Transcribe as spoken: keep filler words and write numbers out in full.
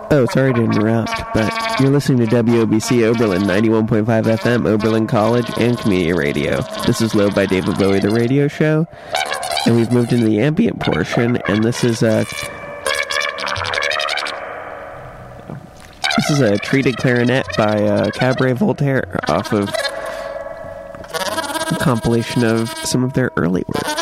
Oh, sorry to interrupt, but you're listening to W O B C Oberlin ninety-one point five F M, Oberlin College, and Community Radio. This is Low by David Bowie, the radio show, and we've moved into the ambient portion, and this is a... This is a treated clarinet by uh, Cabaret Voltaire off of a compilation of some of their early work.